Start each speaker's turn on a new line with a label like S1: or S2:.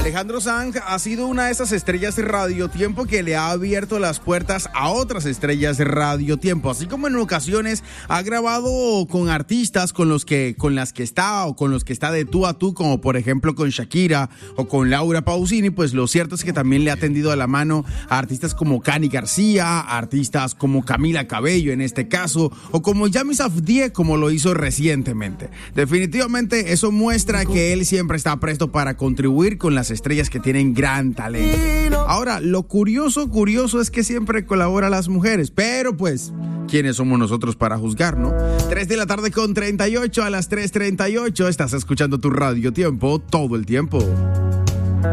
S1: Alejandro Sanz ha sido una de esas estrellas de Radio Tiempo que le ha abierto las puertas a otras estrellas de Radio Tiempo, así como en ocasiones ha grabado con artistas con las que está o con los que está de tú a tú, como por ejemplo con Shakira o con Laura Pausini. Pues lo cierto es que también le ha tendido a la mano a artistas como Cani García, artistas como Camila Cabello en este caso, o como Yami Safdie, como lo hizo recientemente. Definitivamente eso muestra que él siempre está presto para contribuir con las estrellas que tienen gran talento. Ahora, lo curioso es que siempre colabora a las mujeres, pero pues, ¿quiénes somos nosotros para juzgar, no? 3:38 a las 3:38, estás escuchando tu Radio Tiempo todo el tiempo.